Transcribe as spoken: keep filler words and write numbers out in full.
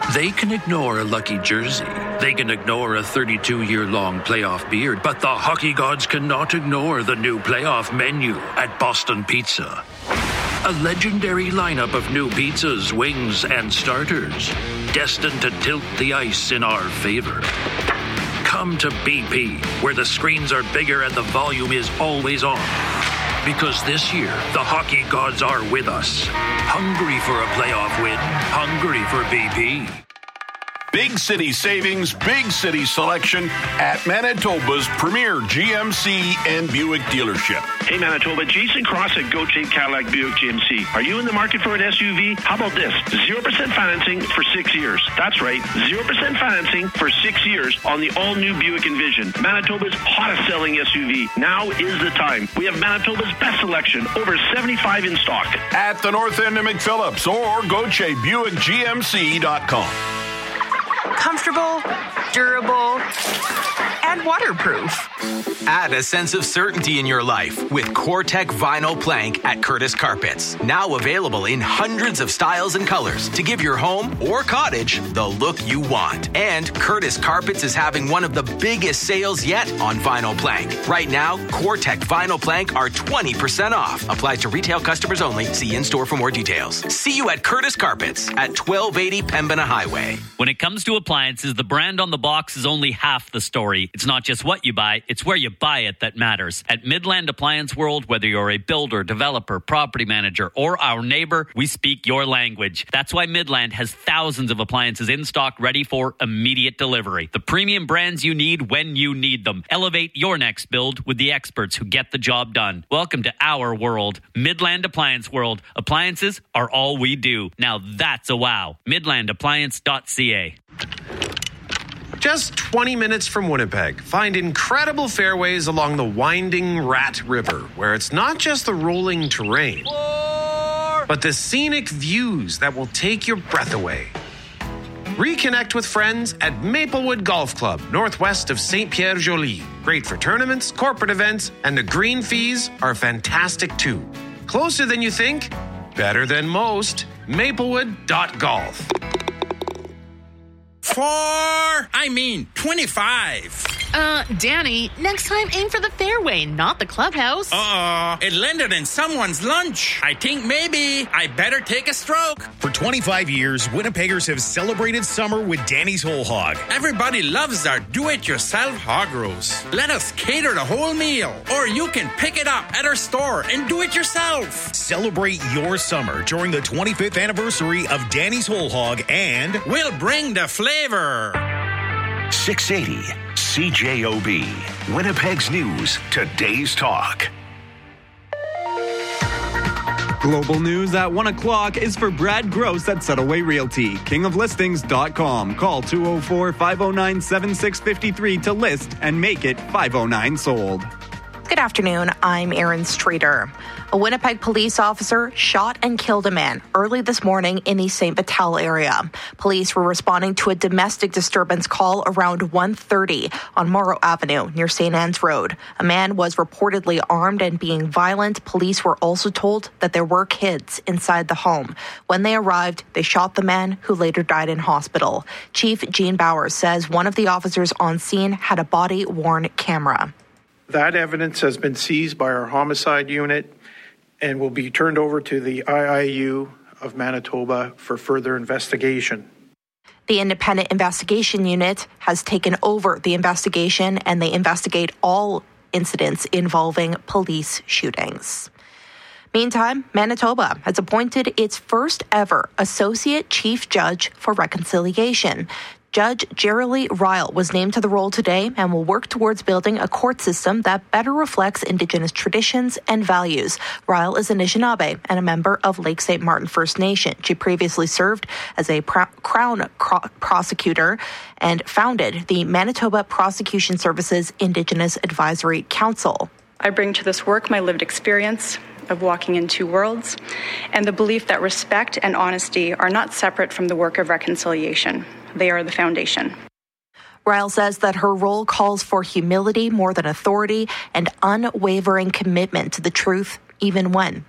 They can ignore a lucky jersey. They can ignore a thirty-two-year-long playoff beard. But the hockey gods cannot ignore the new playoff menu at Boston Pizza. A legendary lineup of new pizzas, wings, and starters, destined to tilt the ice in our favor. Come to B P, where the screens are bigger and the volume is always on. Because this year, the hockey gods are with us. Hungry for a playoff win. Hungry for B P. Big city savings, big city selection at Manitoba's premier G M C and Buick dealership. Hey Manitoba, Jason Cross at Gauthier Cadillac Buick G M C. Are you in the market for an S U V? How about this? zero percent financing for six years. That's right, zero percent financing for six years on the all-new Buick Envision. Manitoba's hottest selling S U V. Now is the time. We have Manitoba's best selection, over seventy-five in stock. At the north end of McPhillips or Gauthier Buick G M C dot com. Comfortable, durable, and waterproof. Add a sense of certainty in your life with COREtec Vinyl Plank at Curtis Carpets. Now available in hundreds of styles and colors to give your home or cottage the look you want. And Curtis Carpets is having one of the biggest sales yet on vinyl plank. Right now, COREtec Vinyl Plank are twenty percent off. Applies to retail customers only. See in-store for more details. See you at Curtis Carpets at twelve eighty Pembina Highway. When it comes to appliances, the brand on the box is only half the story. It's not just what you buy, it's where you buy it that matters. At Midland Appliance World, whether you're a builder, developer, property manager, or our neighbor, we speak your language. That's why Midland has thousands of appliances in stock ready for immediate delivery. The premium brands you need when you need them. Elevate your next build with the experts who get the job done. Welcome to our world, Midland Appliance World. Appliances are all we do. Now that's a wow. midland appliance dot c a. Just twenty minutes from Winnipeg, find incredible fairways along the winding Rat River, where it's not just the rolling terrain, but the scenic views that will take your breath away. Reconnect with friends at Maplewood Golf Club, northwest of Saint Pierre Joly. Great for tournaments, corporate events, and the green fees are fantastic too. Closer than you think, better than most. Maplewood dot golf. Four, I mean twenty-five. Uh, Danny, next time aim for the fairway, not the clubhouse. Uh-oh, it landed in someone's lunch. I think maybe I better take a stroke. For twenty-five years, Winnipeggers have celebrated summer with Danny's Whole Hog. Everybody loves our do-it-yourself hog roast. Let us cater the whole meal, or you can pick it up at our store and do it yourself. Celebrate your summer during the twenty-fifth anniversary of Danny's Whole Hog, and we'll bring the flavor. six eighty C J O B, Winnipeg's News, Today's Talk. Global news at one o'clock is for Brad Gross at Settleway Realty, king of listings dot com. Call two oh four, five oh nine, seven six five three to list and make it five oh nine sold. Good afternoon, I'm Erin Streeter. A Winnipeg police officer shot and killed a man early this morning in the Saint Vital area. Police were responding to a domestic disturbance call around one thirty on Morrow Avenue near Saint Anne's Road. A man was reportedly armed and being violent. Police were also told that there were kids inside the home. When they arrived, they shot the man, who later died in hospital. Chief Gene Bowers says one of the officers on scene had a body-worn camera. That evidence has been seized by our homicide unit and will be turned over to the I I U of Manitoba for further investigation. The Independent Investigation Unit has taken over the investigation, and they investigate all incidents involving police shootings. Meantime, Manitoba has appointed its first ever Associate Chief Judge for Reconciliation. Judge Jerry Ryle was named to the role today and will work towards building a court system that better reflects Indigenous traditions and values. Ryle is an Anishinaabe and a member of Lake Saint Martin First Nation. She previously served as a pr- Crown cro- prosecutor and founded the Manitoba Prosecution Services Indigenous Advisory Council. I bring to this work my lived experience of walking in two worlds and the belief that respect and honesty are not separate from the work of reconciliation. They are the foundation. Ryle says that her role calls for humility more than authority and unwavering commitment to the truth, even when